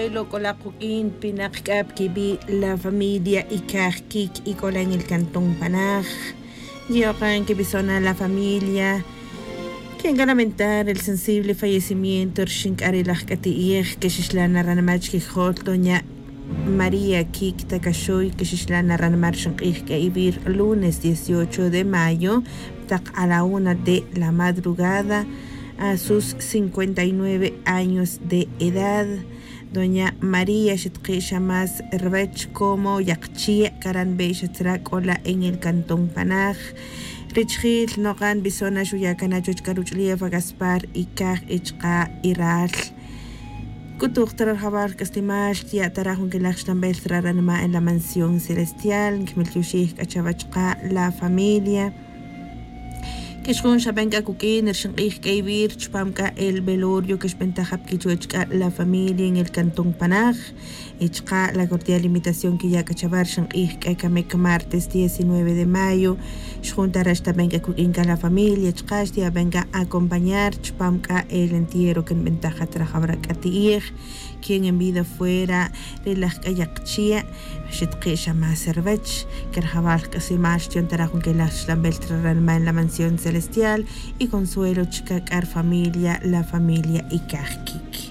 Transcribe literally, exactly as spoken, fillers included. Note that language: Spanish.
Consuelo Colacuquín Pinacap Kibi la familia Ikakik y Cola en el Cantón Panaj. Yokan que bisona la familia. Quien lamentar el sensible fallecimiento Rshinkarilah Katiir que Shishlana Ranamach Kijot doña María Kik Takashoy que Shishlana Ranamach Shankik que vivir lunes dieciocho de mayo tak a la una de la madrugada a sus cincuenta y nueve años de edad. Doña María Shetkisha más Rvech como Yakchia Karan Beishatrakola en el Cantón Panaj. Richhil Nogan Bisona Shuyakana Chochkaruchlieva Gaspar y Kaj Ichka Iral. Kutuchtar Jabar Castimash Tia Tarajun Kelachtan Beltraranma en la mansión celestial. Kmilchushik Achavachka la familia. Kishkun Shabenka Kukin, Ershankich Kaibir, Chpamka el velorio que Shpentajap Kichuechka la familia en el Cantón Panaj. Ichka la cordial invitación que ya cachabar Shankich Kaikamek martes diecinueve de mayo. Shkuntarash Tabenka Kukinka la familia. Ichka venga a acompañar Chpamka el entierro que en ventaja trajabra Katiir. Quien en vida fuera de las Kayakchia, Shetkisha Maservech, Kerjabal Kasimash, Tiontarajun que las Lambeltraralma en la mansión celestial y Consuelo Chikakar familia, la familia Ikakik.